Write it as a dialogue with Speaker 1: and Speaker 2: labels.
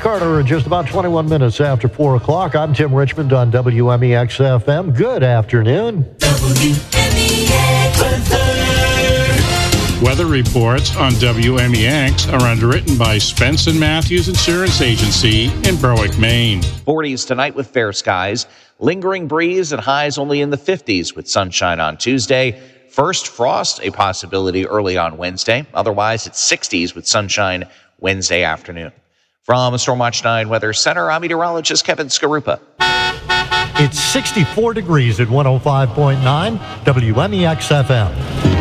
Speaker 1: Carter in just about 21 minutes after 4 o'clock. I'm Tim Richmond on WMEX FM. Good afternoon.
Speaker 2: Weather reports on WMEX are underwritten by Spence & Matthews Insurance Agency in Berwick, Maine.
Speaker 3: 40s tonight with fair skies. Lingering breeze and highs only in the 50s with sunshine on Tuesday. First frost, a possibility early on Wednesday. Otherwise, it's 60s with sunshine Wednesday afternoon. From Stormwatch 9 Weather Center, I'm meteorologist Kevin Skarupa.
Speaker 1: It's 64 degrees at 105.9 WMEX FM.